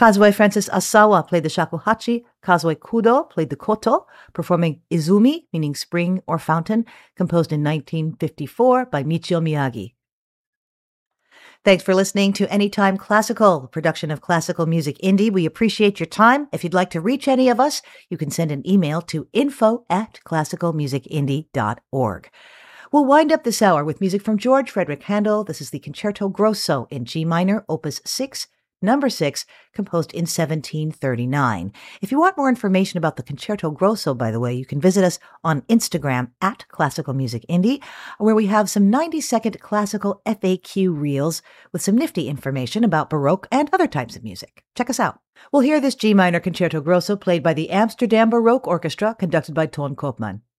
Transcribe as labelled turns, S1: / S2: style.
S1: Kazuo Francis Asawa played the shakuhachi. Kazuo Kudo played the koto, performing Izumi, meaning spring or fountain, composed in 1954 by Michio Miyagi. Thanks for listening to Anytime Classical, production of Classical Music Indie. We appreciate your time. If you'd like to reach any of us, you can send an email to info@classicalmusicindie.org. We'll wind up this hour with music from George Frederick Handel. This is the Concerto Grosso in G minor, opus 6, number 6, composed in 1739. If you want more information about the Concerto Grosso, by the way, you can visit us on Instagram at Classical Music Indie, where we have some 90-second classical FAQ reels with some nifty information about Baroque and other types of music. Check us out. We'll hear this G minor Concerto Grosso played by the Amsterdam Baroque Orchestra, conducted by Ton Koopman.